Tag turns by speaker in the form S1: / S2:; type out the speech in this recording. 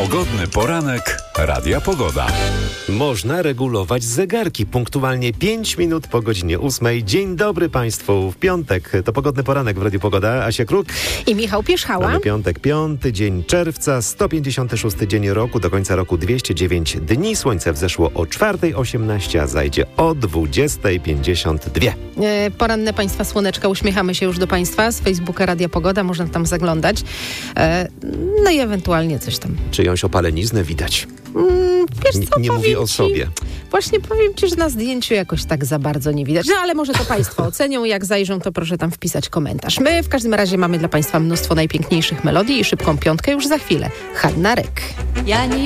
S1: Pogodny poranek Radia Pogoda.
S2: Można regulować zegarki punktualnie 5 minut po godzinie 8. Dzień dobry Państwu. W piątek to pogodny poranek w Radiu Pogoda. Asia Kruk
S3: i Michał Pierzchała.
S2: Mamy piątek, 5 dzień czerwca, 156 dzień roku, do końca roku 209 dni. Słońce wzeszło o 4:18, a zajdzie o 20:52.
S3: Poranne Państwa słoneczka, uśmiechamy się już do Państwa z Facebooka Radia Pogoda, można tam zaglądać. No i ewentualnie coś tam.
S2: Czyjąś opaleniznę widać.
S3: Wiesz co,
S2: nie mówię o sobie.
S3: Właśnie powiem Ci, że na zdjęciu jakoś tak za bardzo nie widać. No ale może to Państwo ocenią. Jak zajrzą, to proszę tam wpisać komentarz. My w każdym razie mamy dla Państwa mnóstwo najpiękniejszych melodii i szybką piątkę już za chwilę. Hanna Rek.